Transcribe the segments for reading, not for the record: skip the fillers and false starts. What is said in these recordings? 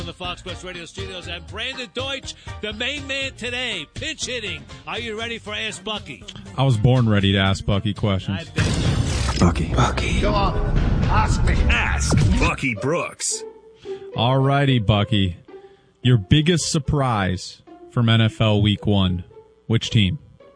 In the Fox Sports Radio studios, and Brandon Deutsch, the main man today, pinch hitting. Are you ready for Ask Bucky? I was born ready to ask Bucky questions. Bucky. Go on, ask me. Ask Bucky Brooks. All righty, Bucky. Your biggest surprise from NFL Week 1. Which team?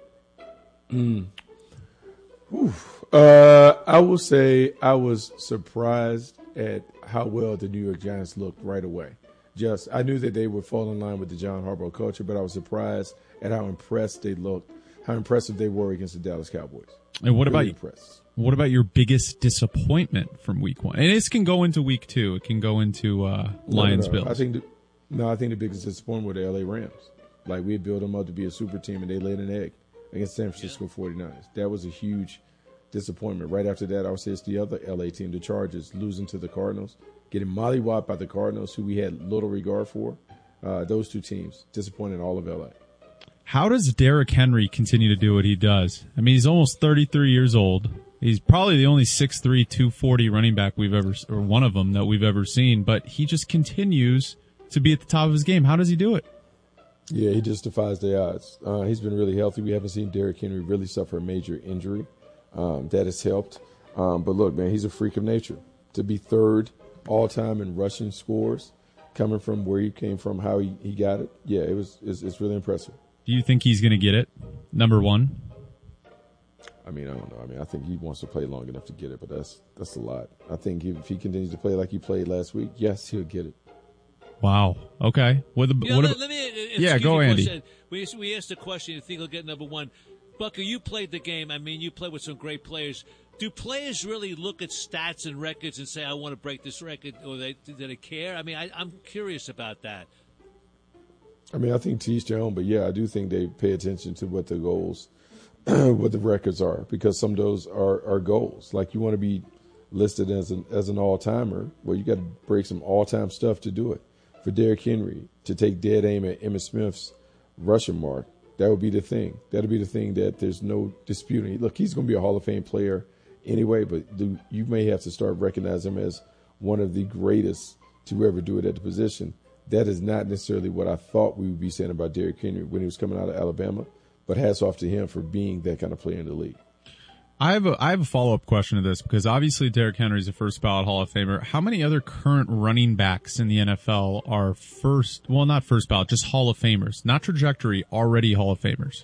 I will say I was surprised at how well the New York Giants looked right away. I knew that they would fall in line with the John Harbaugh culture, but I was surprised at how impressed they looked, how impressive they were against the Dallas Cowboys. And what Really about impressed. What about your biggest disappointment from Week 1? And this can go into Week 2. It can go into Lions Bills. I think the biggest disappointment were the LA Rams. Like, we had built them up to be a super team, and they laid an egg against San Francisco 49ers. That was a huge disappointment. Right after that, I would say it's the other LA team, the Chargers, losing to the Cardinals, getting mollywopped by the Cardinals, who we had little regard for. Those two teams disappointed all of LA. How does Derrick Henry continue to do what he does? I mean, he's almost 33 years old. He's probably the only 6'3", 240 running back or one of them that we've ever seen, but he just continues to be at the top of his game. How does he do it? Yeah, he just defies the odds. He's been really healthy. We haven't seen Derrick Henry really suffer a major injury. That has helped. But look, man, he's a freak of nature. To be third all-time in rushing scores, coming from where he came from, how he got it, yeah, it's really impressive. Do you think he's going to get it? Number one? I mean, I don't know. I mean, I think he wants to play long enough to get it, but that's a lot. I think if he continues to play like he played last week, yes, he'll get it. Wow. Okay. Let me go, Andy. We asked the question, you think he'll get number one. Bucker, you played the game. I mean, you played with some great players. Do players really look at stats and records and say, I want to break this record, or do they care? I mean, I'm curious about that. I mean, I think to each their own, but yeah, I do think they pay attention to what the goals, what the records are, because some of those are goals. Like, you want to be listed as an all-timer, well, you got to break some all-time stuff to do it. For Derrick Henry to take dead aim at Emmitt Smith's rushing mark, that would be the thing. That would be the thing that there's no disputing. Look, he's going to be a Hall of Fame player anyway, but you may have to start recognizing him as one of the greatest to ever do it at the position. That is not necessarily what I thought we would be saying about Derrick Henry when he was coming out of Alabama, but hats off to him for being that kind of player in the league. I have a follow-up question to this, because obviously Derrick Henry is a first-ballot Hall of Famer. How many other current running backs in the NFL are not first ballot, just Hall of Famers, not trajectory, already Hall of Famers?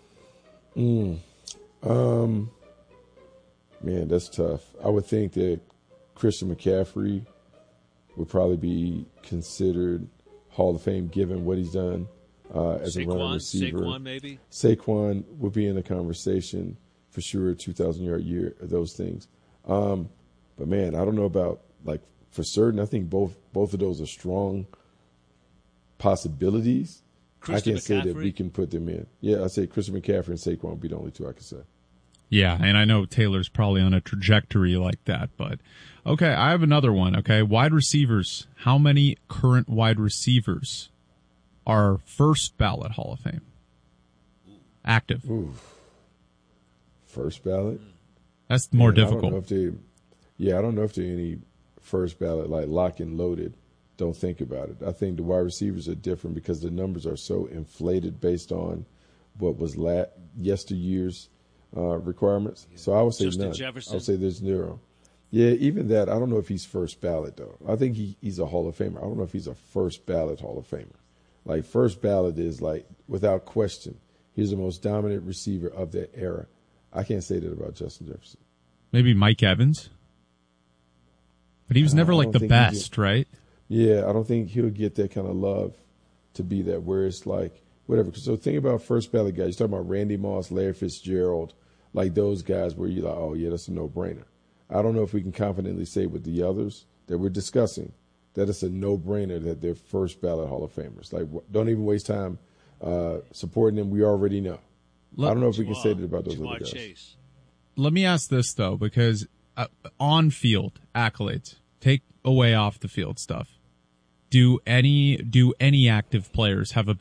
Man, that's tough. I would think that Christian McCaffrey would probably be considered Hall of Fame given what he's done as a running receiver. Saquon, maybe? Saquon would be in the conversation for sure, 2,000-yard year, those things. But, man, I don't know about, like, for certain. I think both of those are strong possibilities. Christian I can't say that McCaffrey? we can put them in. Yeah, I'd say Christian McCaffrey and Saquon would be the only two I could say. Yeah, and I know Taylor's probably on a trajectory like that, but okay, I have another one, okay? Wide receivers. How many current wide receivers are first ballot Hall of Fame? Active. Ooh. First ballot? That's more difficult. I don't know if there are any first ballot, like lock and loaded. Don't think about it. I think the wide receivers are different because the numbers are so inflated based on what was yesteryear's requirements. Yeah. So I would say none. I would say there's zero. Yeah, even that, I don't know if he's first ballot, though. I think he's a Hall of Famer. I don't know if he's a first ballot Hall of Famer. Like, first ballot is, like, without question, he's the most dominant receiver of that era. I can't say that about Justin Jefferson. Maybe Mike Evans? But he was never, like, the best, right? Yeah, I don't think he'll get that kind of love to be that, where it's like, whatever. So think about first ballot guys. You're talking about Randy Moss, Larry Fitzgerald, like those guys where you're like, oh, yeah, that's a no-brainer. I don't know if we can confidently say with the others that we're discussing that it's a no-brainer that they're first ballot Hall of Famers. Like, don't even waste time supporting them. We already know. I don't know if we can say that about those other guys. Chase. Let me ask this, though, because on-field accolades, take away off the field stuff. Do any active players have a